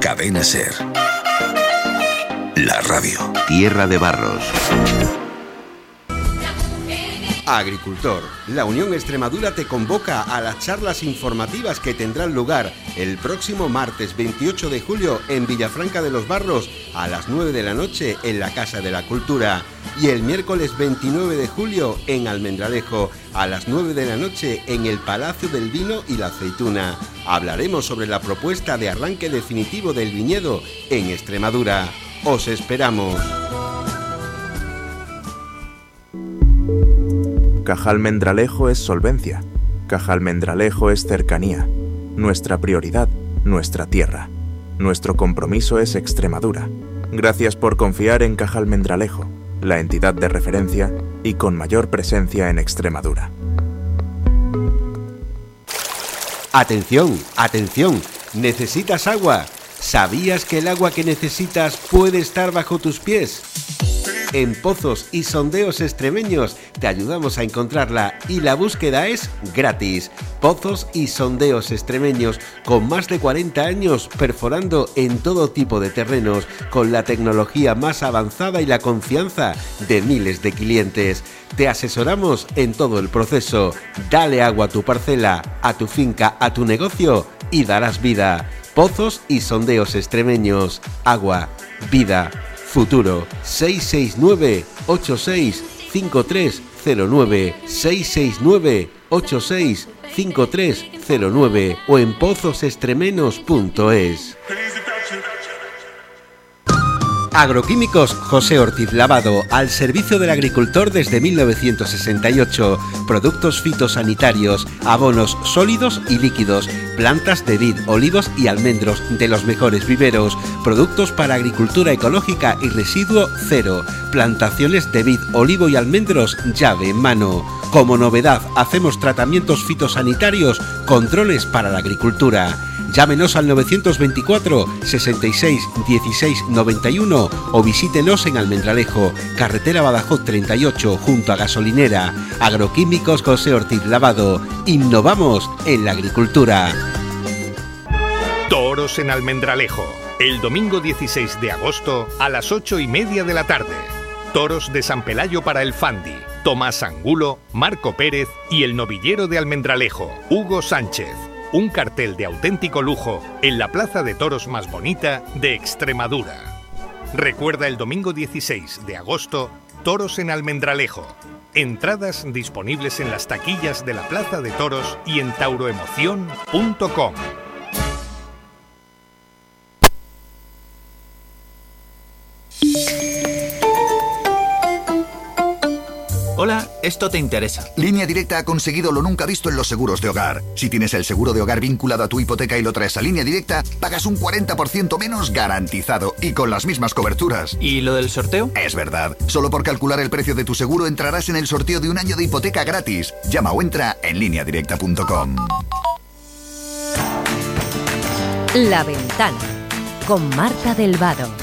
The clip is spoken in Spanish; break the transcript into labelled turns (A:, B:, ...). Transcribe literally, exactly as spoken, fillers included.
A: Cadena Ser. La radio.
B: Tierra de Barros.
C: Agricultor, la Unión Extremadura te convoca a las charlas informativas que tendrán lugar el próximo martes veintiocho de julio en Villafranca de los Barros a las nueve de la noche en la Casa de la Cultura y el miércoles veintinueve de julio en Almendralejo a las nueve de la noche en el Palacio del Vino y la Aceituna. Hablaremos sobre la propuesta de arranque definitivo del viñedo en Extremadura. ¡Os esperamos!
D: Caja Almendralejo es solvencia. Caja Almendralejo es cercanía. Nuestra prioridad, nuestra tierra. Nuestro compromiso es Extremadura. Gracias por confiar en Caja Almendralejo, la entidad de referencia y con mayor presencia en Extremadura.
C: Atención, atención, ¿necesitas agua? ¿Sabías que el agua que necesitas puede estar bajo tus pies? En Pozos y Sondeos Extremeños te ayudamos a encontrarla y la búsqueda es gratis. Pozos y Sondeos Extremeños, con más de cuarenta años perforando en todo tipo de terrenos, con la tecnología más avanzada y la confianza de miles de clientes. Te asesoramos en todo el proceso. Dale agua a tu parcela, a tu finca, a tu negocio y darás vida. Pozos y Sondeos Extremeños. Agua, vida, futuro. seis seis nueve, ocho seis cinco tres cero nueve, seis seis nueve, ocho seis cinco tres cero nueve o en pozos extremenos punto es. Agroquímicos José Ortiz Lavado, al servicio del agricultor desde mil novecientos sesenta y ocho. Productos fitosanitarios, abonos sólidos y líquidos, plantas de vid, olivos y almendros de los mejores viveros, productos para agricultura ecológica y residuo cero, plantaciones de vid, olivo y almendros llave en mano. Como novedad, hacemos tratamientos fitosanitarios, controles para la agricultura. Llámenos al novecientos veinticuatro, sesenta y seis, dieciséis, noventa y uno o visítenos en Almendralejo, carretera Badajoz treinta y ocho, junto a gasolinera. Agroquímicos José Ortiz Lavado. Innovamos en la agricultura.
E: Toros en Almendralejo, el domingo dieciséis de agosto a las ocho y media de la tarde. Toros de San Pelayo para el Fandi, Tomás Angulo, Marco Pérez y el novillero de Almendralejo, Hugo Sánchez. Un cartel de auténtico lujo en la plaza de toros más bonita de Extremadura. Recuerda el domingo dieciséis de agosto, Toros en Almendralejo. Entradas disponibles en las taquillas de la Plaza de Toros y en tauroemoción punto com.
F: Hola, esto te interesa.
G: Línea Directa ha conseguido lo nunca visto en los seguros de hogar. Si tienes el seguro de hogar vinculado a tu hipoteca y lo traes a Línea Directa, pagas un cuarenta por ciento menos garantizado y con las mismas coberturas.
F: ¿Y lo del sorteo?
G: Es verdad. Solo por calcular el precio de tu seguro entrarás en el sorteo de un año de hipoteca gratis. Llama o entra en línea directa punto com.
H: La Ventana, con Marta del Vado.